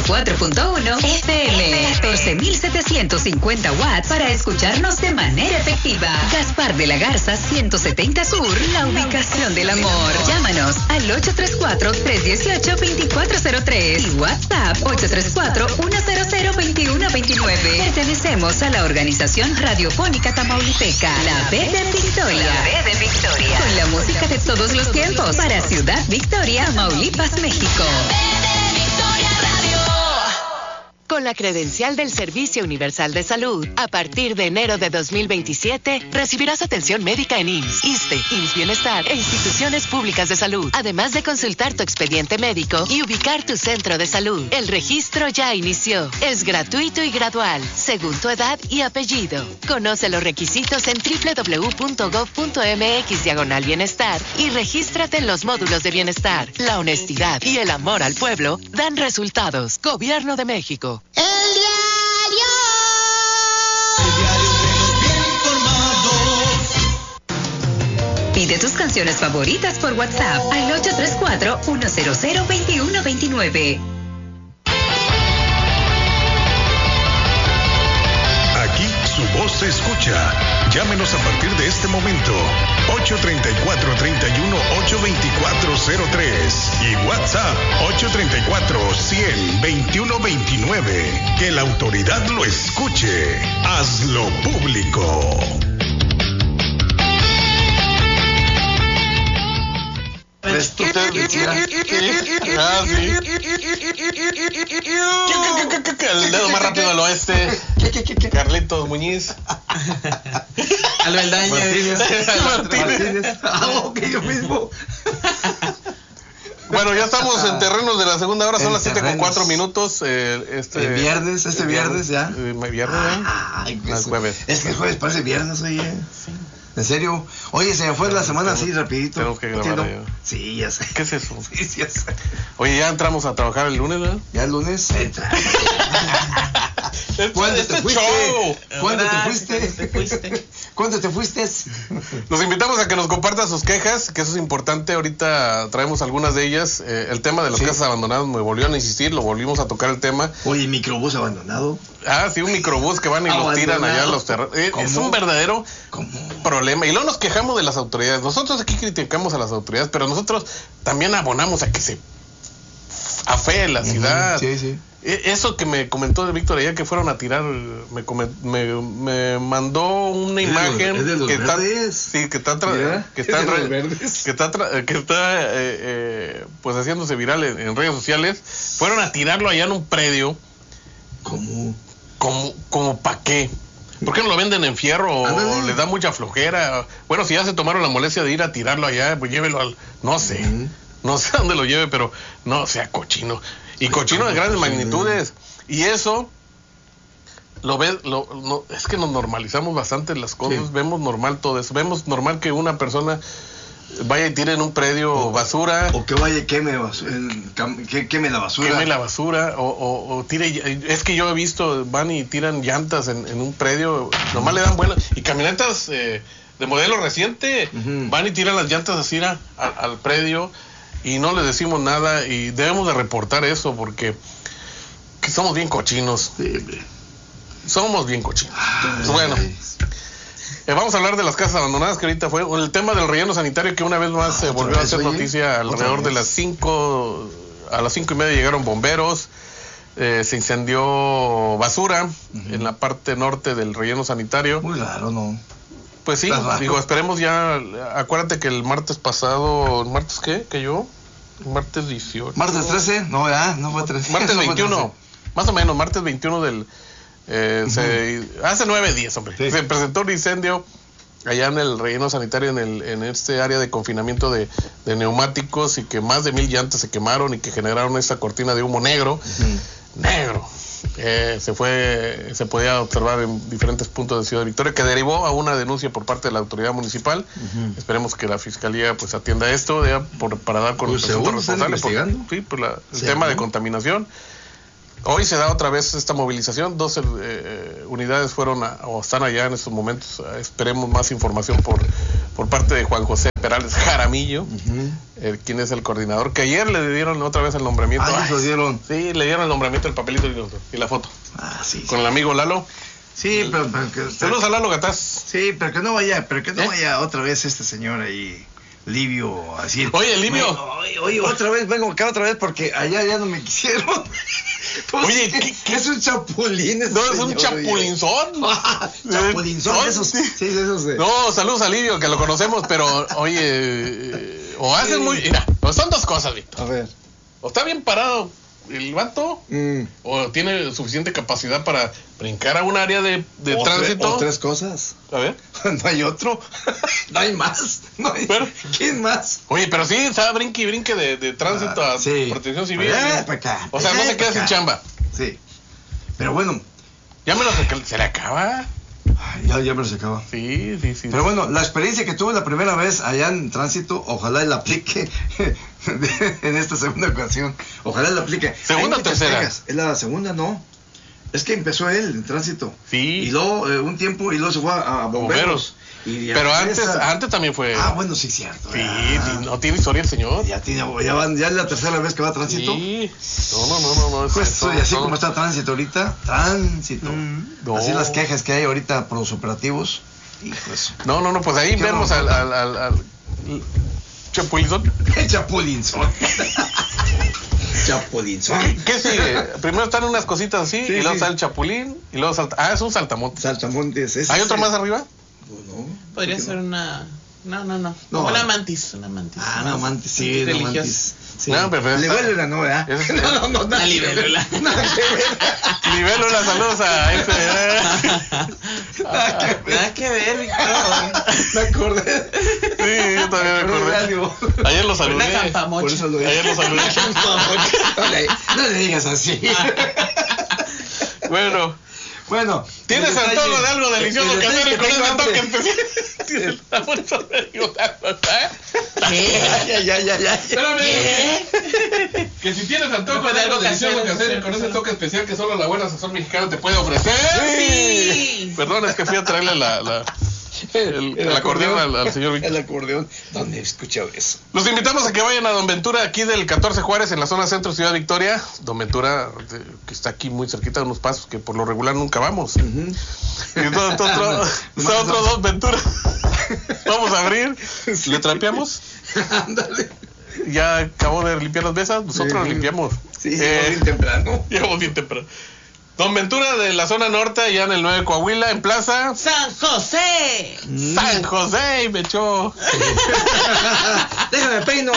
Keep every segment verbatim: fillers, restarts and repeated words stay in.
cuatro punto uno F M, catorce mil setecientos cincuenta watts para escucharnos de manera efectiva. Gaspar de la Garza, ciento setenta Sur, la ubicación del amor. Llámanos al ocho tres cuatro, tres uno ocho, dos cuatro cero tres y WhatsApp ocho tres cuatro, uno cero cero, dos uno dos nueve. Pertenecemos a la organización radiofónica tamaulipeca, la B de Victoria. La B de Victoria. Con la música de todos los tiempos para Ciudad Victoria, Tamaulipas, México. Con la credencial del Servicio Universal de Salud, a partir de enero de dos mil veintisiete, recibirás atención médica en I M S S, ISSSTE, I M S S Bienestar e instituciones públicas de salud, además de consultar tu expediente médico y ubicar tu centro de salud. El registro ya inició. Es gratuito y gradual, según tu edad y apellido. Conoce los requisitos en doble u doble u doble u punto gov punto m x diagonal bienestar y regístrate en los módulos de bienestar. La honestidad y el amor al pueblo dan resultados. Gobierno de México. El diario. El diario de los bien informados. Pide tus canciones favoritas por WhatsApp al ocho tres cuatro, uno cero cero, dos uno dos nueve. Aquí su voz se escucha. Llámenos a partir de este momento. ocho tres cuatro, tres uno ocho, dos cuatro cero tres y WhatsApp ocho tres cuatro, cien, veintiuno veintinueve. Que la autoridad lo escuche. Hazlo público. ¿Ves tú te decía? Ah, sí. El dedo más rápido del oeste. Carlitos Muñiz. Albeldaña. Martínez. Martínez. Ah, ok, yo mismo. Bueno, ya estamos en terrenos de la segunda hora, son En las siete con terrenos. cuatro minutos. Eh, este El viernes, este viernes ya. Eh, viernes, ¿eh? Ay, No, es jueves. Es que el jueves parece viernes, oye. ¿En serio? Oye, se me fue la semana así rapidito. Tenemos que grabar. ¿Entiendo? Ya. Sí, ya sé. ¿Qué es eso? Sí, sí, ya sé. Oye, ya entramos a trabajar el lunes, ¿verdad? Ya el lunes entra. ¿Cuándo Este te fuiste? show. ¿Cuándo te Ahora, fuiste? ¿te fuiste? ¿Cuándo te fuiste? Los invitamos a que nos compartan sus quejas, que eso es importante. Ahorita traemos algunas de ellas. Eh, el tema de las Sí. casas abandonadas me volvió a insistir, lo volvimos a tocar el tema. Oye, microbús abandonado. Ah, sí, un microbús que van y los Abandonado. tiran allá a los terrenos. Eh, es ¿Cómo? un verdadero ¿Cómo? problema. Y luego nos quejamos de las autoridades. Nosotros aquí criticamos a las autoridades, pero nosotros también abonamos a que se afee la ciudad. Sí, sí. E- Eso que me comentó de Víctor allá que fueron a tirar, me, come- me, me mandó una Es de los- imagen es de los que está, verdes. sí, que está, tra- Mira, que es está, de en los re- verdes. que está, tra- que está eh, eh, pues haciéndose viral en, en redes sociales. Fueron a tirarlo allá en un predio. ¿Cómo? Como, como pa' qué. ¿Por qué no lo venden en fierro o Ándale. le da mucha flojera? Bueno, si ya se tomaron la molestia de ir a tirarlo allá, pues llévelo al, no sé, Ujú. no sé a dónde lo lleve, pero no sea cochino. Y cochino de grandes magnitudes. Y eso lo ves, lo, no, es que nos normalizamos bastante las cosas, Sí. vemos normal todo eso, vemos normal que una persona vaya y tire en un predio basura. O que vaya y queme, bas- el cam- que queme la basura. Queme la basura o, o, o tire, es que yo he visto, van y tiran llantas en, en un predio, nomás le dan buenas, y camionetas eh, de modelo reciente, Ujú. van y tiran las llantas así a- al, al predio y no les decimos nada y debemos de reportar eso porque que somos bien cochinos, Sí, hombre. somos bien cochinos. Ay, Bueno, ay. eh, vamos a hablar de las casas abandonadas que ahorita fue, el tema del relleno sanitario que una vez más se Ah, ¿otra volvió a vez, hacer oye? noticia ¿Otra alrededor de vez? las cinco, a las cinco y media llegaron bomberos, eh, se incendió basura Ujú. en la parte norte del relleno sanitario. Muy raro, ¿no? Pues sí, Está raro. digo, esperemos ya, acuérdate que el martes pasado, ¿martes qué? ¿Que yo? Martes dieciocho. ¿Martes trece? No, ya, no fue trece. Martes No fue veintiuno, más o menos, martes veintiuno del... eh, se- hace nueve días, hombre. Sí. Se presentó un incendio allá en el relleno sanitario, en el en este área de confinamiento de, de neumáticos, y que más de mil llantas se quemaron y que generaron esta cortina de humo negro. Ujú. Negro. Eh, se fue, se podía observar en diferentes puntos de Ciudad Victoria, que derivó a una denuncia por parte de la autoridad municipal. Ujú. Esperemos que la fiscalía pues atienda esto ya por, para dar con Pues el presunto seguro están responsable por- investigando. sí, por la- el Seguro. tema de contaminación. Hoy se da otra vez esta movilización, dos eh, unidades fueron a, o están allá en estos momentos. Esperemos más información por, por parte de Juan José Perales Jaramillo, uh-huh. eh, quien es el coordinador, que ayer le dieron otra vez el nombramiento. Ah, lo dieron. Sí, le dieron el nombramiento, el papelito y, y la foto. Ah, sí. Con sí. el amigo Lalo. Sí, pero, pero que usted... Saludos a Lalo Gataz. Sí, pero que no vaya, pero que no ¿Eh? vaya otra vez este señor ahí. Livio, así. Oye, Livio. Oye, oye, otra vez, vengo acá otra vez porque allá ya no me quisieron. Pues, oye, ¿qué, qué? Es un chapulín. No, es un chapulinzón. Chapulinzón, de esos. Sí, sí, de esos. De... No, saludos a Livio, que lo conocemos, pero, oye, eh, o hacen muy. Mira, o son dos cosas, Víctor. A ver. O está bien parado el vato, mm. o tiene suficiente capacidad para brincar a un área de, de o tránsito. Tre, o tres cosas. A ver. No hay otro. No hay más. No hay... Pero, ¿quién más? Oye, pero sí, está brinque y brinque de, de tránsito ah, a sí. protección civil. Eh, para acá, o sea, eh, no se queda sin chamba. Sí. Pero bueno. Ya me lo se le acaba. Ya, ya me lo acaba. Sí, sí, sí. Pero bueno, la experiencia que tuve la primera vez allá en tránsito, ojalá la aplique en esta segunda ocasión. Ojalá la aplique. ¿Segunda o tercera? Es la segunda, no. Es que empezó él en tránsito. Sí. Y luego eh, un tiempo y luego se fue a, a bomberos. bomberos. Y pero antes, esa... antes también fue. Ah, bueno, sí, cierto. Sí, ah. no tiene historia el señor. Ya tiene, ya, van, ya es la tercera vez que va a tránsito. Sí. No, no, no, no. no pues eso, y así no. como está tránsito ahorita, tránsito. Mm, no. Así las quejas que hay ahorita por los operativos. Y pues. No, no, no, pues ahí vemos al, al, al, al Chapulinzón. Chapulinzón. Chapulinzón. ¿Qué sigue? Primero están unas cositas así, sí, y luego sí. está el chapulín, y luego salta. Ah, es un saltamontes. Saltamontes, ese. ¿Hay otro más arriba? No. Podría ser no? una. No, no, no. no una mantis, una mantis. Ah, una mantis, sí, una mantis. Sí. No, pero libélula no, ¿verdad? Es, no, no, no, una libélula. Libélula, saludos a ese. Nada que ver, nada que ver, Víctor. Me acordé. Sí, yo también me acordé. Ayer lo saludé. Una campamocha. Por eso lo Ayer lo saludé. no, le, no le digas así. Bueno. Bueno, ¿tienes antojo de algo delicioso que hacer con ese toque especial? ¿Qué? Ya, ya, ya, ya. Espérame. Que si tienes antojo de algo delicioso que hacer con ese toque especial que solo la buena sazón mexicana te puede ofrecer. Sí. Perdón, es que fui a traerle la, la el, el, el acordeón al, al señor Víctor. El acordeón. ¿Dónde he escuchado eso? Los invitamos a que vayan a Don Ventura, aquí del catorce Juárez, en la zona centro Ciudad Victoria. Don Ventura, de, que está aquí muy cerquita de unos pasos que por lo regular nunca vamos. Uh-huh. Y todo, todo, todo, está otro Don Ventura. Vamos a abrir. ¿Le trapeamos? Ándale. Ya acabó de limpiar las mesas, nosotros sí. limpiamos. Sí, eh, bien temprano. Llegamos bien temprano. Don Ventura de la zona norte, allá en el nueve Coahuila, en Plaza San José. Mm. San José, y me echó. Déjame peino.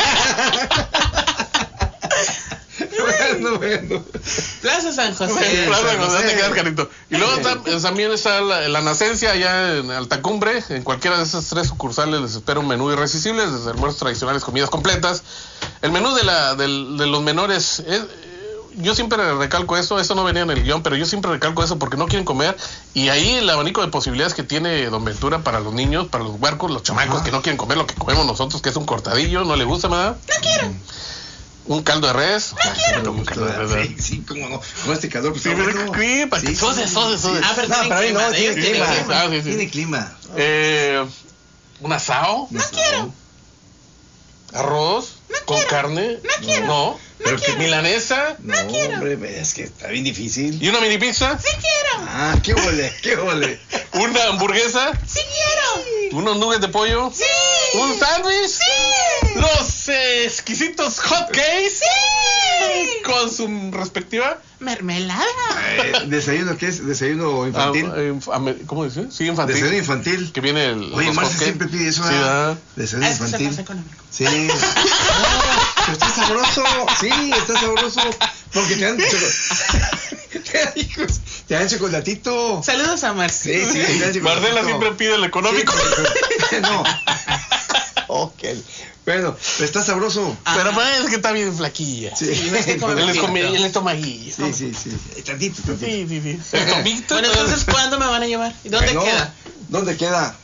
Bueno, bueno. Plaza San José. Plaza San José, te quedas, carito. Y luego está, también está la, la Nacencia, allá en Altacumbre. En cualquiera de esas tres sucursales les espera un menú irresistible, desde almuerzos tradicionales, comidas completas. El menú de, la, de, de los menores es, yo siempre recalco eso, eso no venía en el guión, pero yo siempre recalco eso porque no quieren comer. Y ahí el abanico de posibilidades que tiene Don Ventura para los niños, para los huercos, los chamacos, que no quieren comer lo que comemos nosotros, que es un cortadillo, no le gusta nada. No quiero. Un caldo de res. No quiero. Un caldo de res. Sí, sí, cómo no. Con este calor, pues. Sí, bueno. sí, para sí, que sode, sode, sode. Ah, pero no, tiene pero ahí clima, no, tiene tiene clima. clima. Ah, sí, sí. Tiene clima. Eh, un asado. No quiero. Arroz. No con quiero. carne. No quiero. No. Pero que milanesa. No, hombre, es que está bien difícil. ¿Y una mini pizza? Sí quiero. Ah, qué ole, qué ole. ¿Una hamburguesa? Sí quiero. ¿Unos nuggets de pollo? Sí. ¿Un sándwich? Sí. Los eh, exquisitos hot cakes. Sí. Con su respectiva mermelada. Eh, ¿Desayuno qué es? ¿Desayuno infantil? Ah, eh, ame- ¿Cómo dice? Sí, infantil. Desayuno infantil. Que viene el. Oye, los Marcia hot cakes. siempre pide eso. Sí, ¿verdad? ¿verdad? Desayuno Es que se infantil. pasa económico. Sí. No, pero está sabroso. Sí, está sabroso. Porque te dan choco- te dan, hijos, te dan chocolatito. Saludos a Marcela. Sí, sí, te dan chocolatito. Marcela siempre pide el económico. Sí, no. Ok. Bueno, pero está sabroso. Pero pues, es que está bien flaquilla. Sí. Sí, no es que come Él es poquito. come- él es tomaguillo. Sí, sí, sí. Eh, Tantito, tantito. Sí, sí, sí. El tomito. Bueno, entonces, ¿cuándo me van a llevar? ¿Y dónde Bueno, queda? ¿Dónde queda?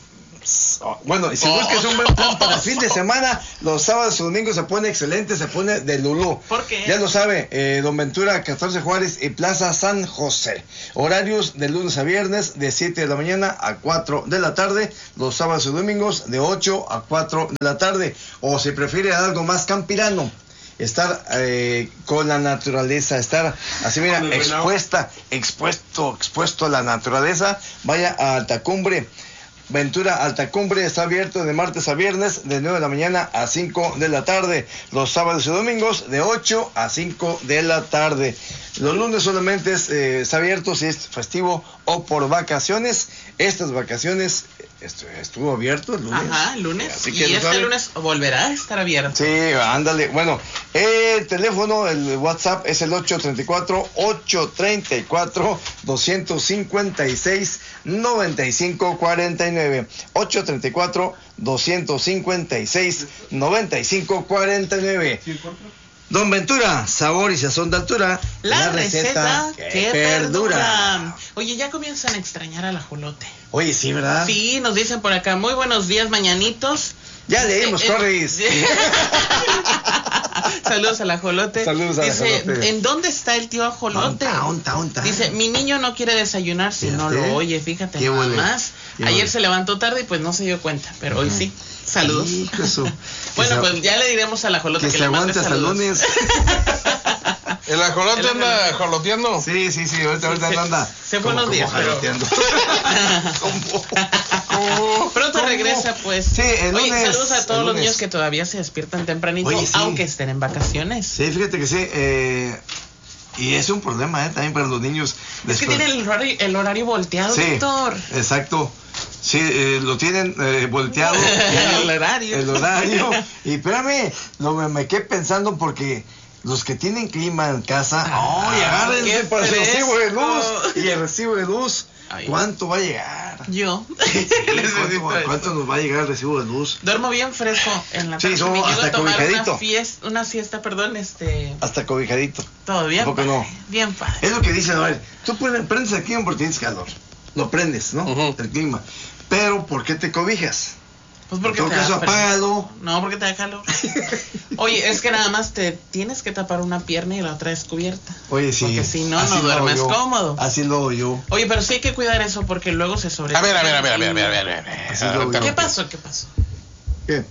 Bueno, y si buscas un buen plan para fin de semana, los sábados y domingos se pone excelente, se pone de Lulú. ¿Por qué? Ya lo sabe, eh, Don Ventura, catorce Juárez y Plaza San José. Horarios de lunes a viernes, de siete de la mañana a cuatro de la tarde. Los sábados y domingos, de ocho a cuatro de la tarde. O si prefiere algo más campirano, estar eh, con la naturaleza, estar así, mira, expuesta, expuesto, expuesto a la naturaleza, vaya a Altacumbre. Ventura Altacumbre está abierto de martes a viernes, de nueve de la mañana a cinco de la tarde. Los sábados y domingos, de ocho a cinco de la tarde. Los lunes solamente es, eh, está abierto si es festivo o por vacaciones. Estas vacaciones estu- estuvo abierto el lunes. Ajá, el lunes. Así Y que lo este saben. lunes volverá a estar abierto. Sí, ándale. Bueno, el teléfono, el WhatsApp es el ocho tres cuatro, ocho tres cuatro, dos cinco seis, nueve cinco cuatro nueve. ocho tres cuatro, dos cinco seis, nueve cinco cuatro nueve. Don Ventura, sabor y sazón de altura. La, receta, que, que perdura. perdura. Oye, ya comienzan a extrañar al ajolote. Oye, sí, ¿verdad? Sí, nos dicen por acá, muy buenos días, mañanitos. Ya leímos, Eh, eh, Corris. sí. Saludos al ajolote. Saludos al Dice, ajolote. ¿en dónde está el tío ajolote? Onta, onta, onta. Dice, mi niño no quiere desayunar si no Fíjate. lo oye, fíjate Qué nada huele. más. Qué Ayer huele. se levantó tarde y pues no se dio cuenta, pero hoy sí. Saludos. Hijo de su- Bueno, que se- pues ya le diremos al ajolote que que, se le mande aguante hasta el saludos. lunes. El ajolote El anda ajolote. ajoloteando. Sí, sí, sí, ahorita, ahorita Se- anda. se fue como- unos días, como pero- jaloteando. ¿Cómo? Pronto ¿Cómo? regresa, pues. Sí, el Oye, lunes, saludos a todos el los lunes. niños que todavía se despiertan tempranito, Oye, sí. aunque estén en vacaciones. Sí, fíjate que sí. Eh, y es un problema, ¿eh? También para los niños. Es que después- tienen el horario, el horario volteado, Sí, Víctor. exacto. Sí, eh, lo tienen eh, volteado. El horario. El horario. Y espérame, lo, me, me quedé pensando porque los que tienen clima en casa, Ah, ¡ay, agárrense qué para el recibo de luz! fresco. Y el recibo de luz, Ay. ¿cuánto va a llegar? Yo. Sí, Necesito ¿cuánto, eso. cuánto nos va a llegar el recibo de luz? Duermo bien fresco en la Sí, tarde. no, Me llego hasta a tomar cobijadito. una fiesta, una siesta, perdón, este, Hasta cobijadito. todo bien. ¿A poco padre, no? Bien padre. Es lo que dicen, a ver, tú prendes, prendes el clima porque tienes calor. Lo prendes, ¿no? Ujú. El clima. Pero, ¿por qué te cobijas? Pues porque En todo te da caso, frío. apágalo. No, porque te da calor. Oye, es que nada más te tienes que tapar una pierna y la otra descubierta. Oye, sí. Porque si no, así no lo hago duermes yo. cómodo. Así lo hago yo. Oye, pero sí hay que cuidar eso porque luego se sobre. A ver, a ver, a ver, a ver, a ver, a ver, a ver. Así lo Ah, veo. ¿Qué pasó? ¿Qué pasó? ¿Qué?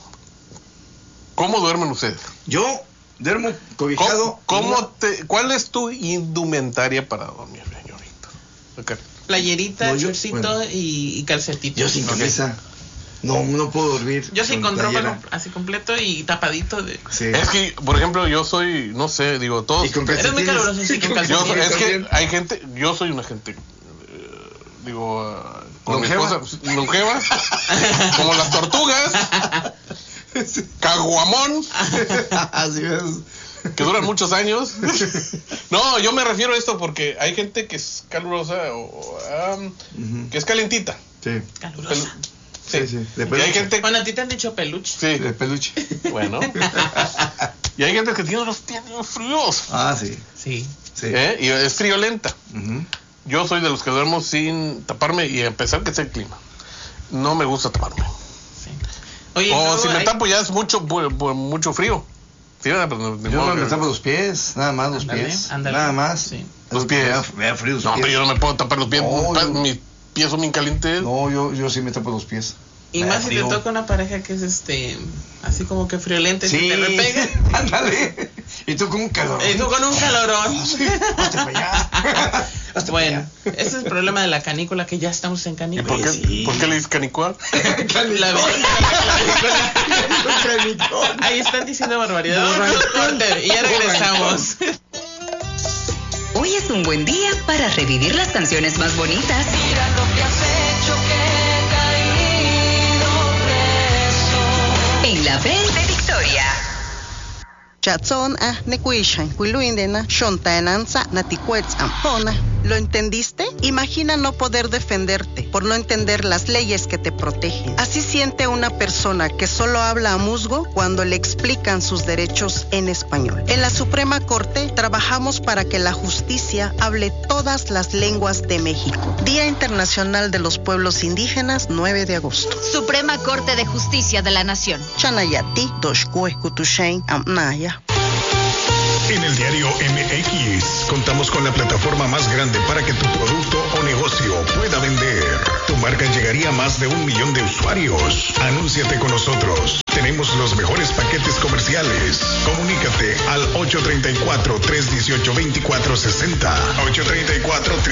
¿Cómo duermen ustedes? Yo duermo cobijado. ¿Cómo, y cómo no- te, ¿Cuál es tu indumentaria para dormir, señorita? Ok. Playerita, No, yo- shortcito bueno. y, y calcetito. Yo sin Ok. camisa. No, no puedo dormir. Yo sí con ropa playera. com- así completo y tapadito de. Sí. Es que, por ejemplo, yo soy, no sé, digo, todos. Y con Eres muy calcetines. caluroso, sí, Y con Yo, calcetines. es que también. hay gente, yo soy una gente, eh, digo, ah, con mi ¿Longeva? esposa, pues, longeva, como las tortugas, caguamón, Así es. que duran muchos años. No, yo me refiero a esto porque hay gente que es calurosa o am, Ujú. que es calentita. Sí. Calurosa. Pel- Sí, sí. De Y hay peluche. gente, Bueno, a ti te han dicho peluche. sí, De peluche. bueno. Y hay gente que tiene los pies bien fríos, Ah, sí. Sí. Sí. ¿eh? Y es friolenta. Ujú. Yo soy de los que duermo sin taparme y a pesar que sea el clima. No me gusta taparme. Sí. Oye, O luego si me hay- tapo ya es mucho bu- bu- mucho frío. Sí, ¿verdad? Pero no- ni Yo modo me que- tapo los pies, nada más los Ándale, pies. ándale. Nada más. Sí. Los pies. Me da, me da frío los No, pies. pero yo no me puedo tapar los pies. No, Pa- yo- Mis pies son bien calientes. No, yo, yo sí me tapo los pies. Y Me da más si te frío. toca una pareja que es este así como que friolenta y Sí, te repega. ándale. Y tú con un calor. Y tú con un calorón. Hazte para allá. Hazte Bueno, para ese es el problema de la canícula, que ya estamos en ¿Y canícula. por qué, sí. por qué le dices canicuar? La verdad, allá. ahí están diciendo barbaridades. Vamos a un corte y ya regresamos. Hoy es un buen día para revivir las canciones más bonitas. Mira lo que has hecho, que he caído preso. En la B de Victoria. Chatson ah nekuishan, kuiluindena, shontanan sa natikwets ampona. ¿Lo entendiste? Imagina no poder defenderte por no entender las leyes que te protegen. Así siente una persona que solo habla a musgo cuando le explican sus derechos en español. En la Suprema Corte trabajamos para que la justicia hable todas las lenguas de México. Día Internacional de los Pueblos Indígenas, nueve de agosto. Suprema Corte de Justicia de la Nación. Chanayati, Doshkue, Kutushain, Amnaya. En el diario M X contamos con la plataforma más grande para que tu producto o negocio pueda vender. Tu marca llegaría a más de un millón de usuarios. Anúnciate con nosotros. Tenemos los mejores paquetes comerciales. Comunícate al ocho tres cuatro, tres uno ocho, dos cuatro seis cero. ocho tres cuatro,